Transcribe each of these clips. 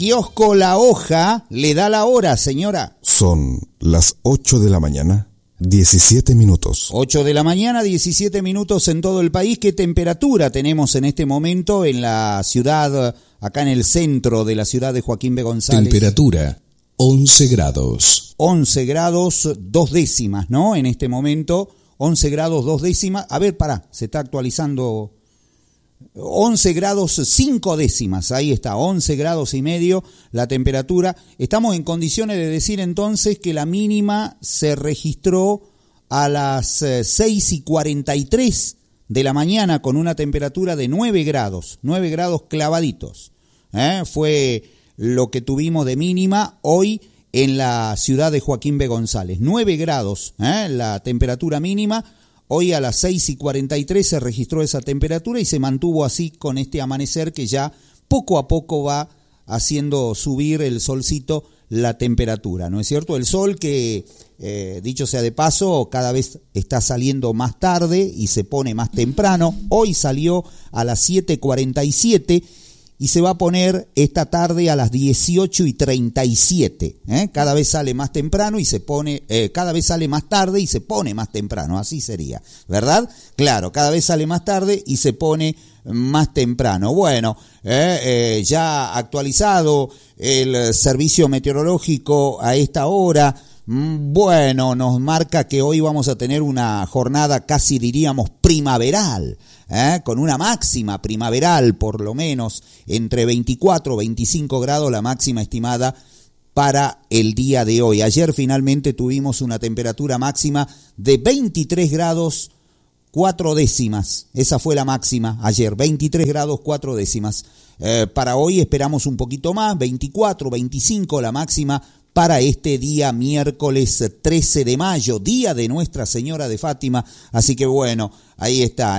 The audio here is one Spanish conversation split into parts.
Kiosco La Hoja le da la hora, señora. Son las 8 de la mañana, 17 minutos. 8 de la mañana, 17 minutos en todo el país. ¿Qué temperatura tenemos en este momento en la ciudad, acá en el centro de la ciudad de Joaquín B. González? Temperatura, 11 grados. 11 grados 2 décimas, ¿no? En este momento, 11 grados 2 décimas. A ver, pará, se está actualizando. 11 grados 5 décimas, ahí está, 11 grados y medio la temperatura. Estamos en condiciones de decir entonces que la mínima se registró a las 6:43 de la mañana con una temperatura de 9 grados clavaditos. Fue lo que tuvimos de mínima hoy en la ciudad de Joaquín B. González. 9 grados, la temperatura mínima. Hoy a las 6:43 se registró esa temperatura y se mantuvo así con este amanecer que ya poco a poco va haciendo subir el solcito la temperatura, ¿no es cierto? El sol que, dicho sea de paso, cada vez está saliendo más tarde y se pone más temprano. Hoy salió a las 7:47 y se va a poner esta tarde a las 18:37. Cada vez sale más temprano y se pone, cada vez sale más tarde y se pone más temprano, así sería, ¿verdad? Claro, cada vez sale más tarde y se pone más temprano. Bueno, ya actualizado el servicio meteorológico a esta hora, bueno, nos marca que hoy vamos a tener una jornada casi diríamos primaveral, con una máxima primaveral por lo menos entre 24 y 25 grados la máxima estimada para el día de hoy. Ayer finalmente tuvimos una temperatura máxima de 23 grados 4 décimas, esa fue la máxima ayer, 23 grados 4 décimas. Para hoy esperamos un poquito más, 24, 25 la máxima para este día miércoles 13 de mayo, día de Nuestra Señora de Fátima. Así que bueno, ahí está,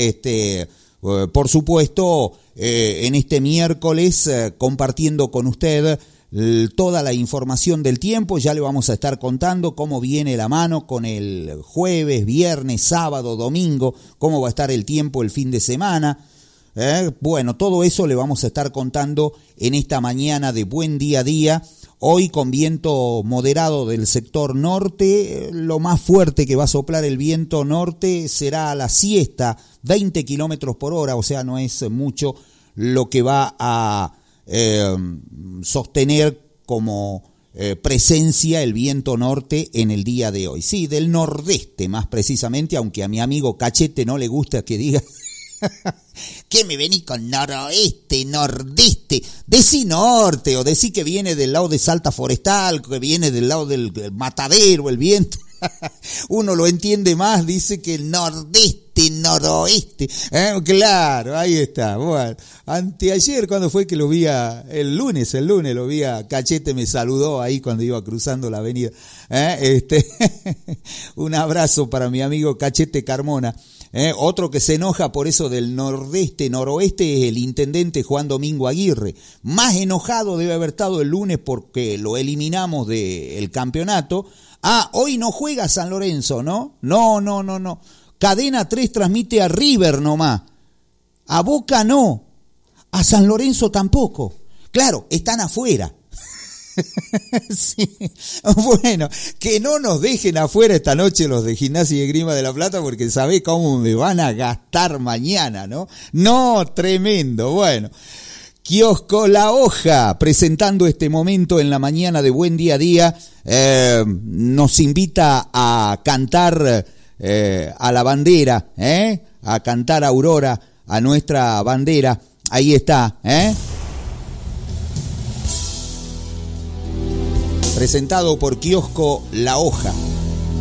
por supuesto, en este miércoles compartiendo con usted toda la información del tiempo. Ya le vamos a estar contando cómo viene la mano con el jueves, viernes, sábado, domingo, cómo va a estar el tiempo el fin de semana. Bueno, todo eso le vamos a estar contando en esta mañana de Buen Día a Día. Hoy con viento moderado del sector norte, lo más fuerte que va a soplar el viento norte será a la siesta, 20 kilómetros por hora, o sea, no es mucho lo que va a sostener como presencia el viento norte en el día de hoy. Sí, del nordeste más precisamente, aunque a mi amigo Cachete no le gusta que diga... ¿Qué me venís con noroeste, nordeste? Decí norte o decí que viene del lado de Salta Forestal, que viene del lado del matadero, el viento. Uno lo entiende más, dice que el nordeste, noroeste. Claro, ahí está. Bueno, anteayer, ¿cuándo fue que lo vi el lunes lo vi a Cachete, me saludó ahí cuando iba cruzando la avenida. Un abrazo para mi amigo Cachete Carmona. Otro que se enoja por eso del nordeste, noroeste es el intendente Juan Domingo Aguirre. Más enojado debe haber estado el lunes porque lo eliminamos del campeonato. Hoy no juega San Lorenzo, ¿no? No. Cadena 3 transmite a River nomás. A Boca no. A San Lorenzo tampoco. Claro, están afuera. Sí. Bueno, que no nos dejen afuera esta noche los de Gimnasia y Esgrima de La Plata, porque sabés cómo me van a gastar mañana, ¿no? No, tremendo. Bueno, Kiosco La Hoja, presentando este momento en la mañana de Buen Día a Día, nos invita a cantar a la bandera, a cantar Aurora, a nuestra bandera. Ahí está, presentado por Kiosco La Hoja.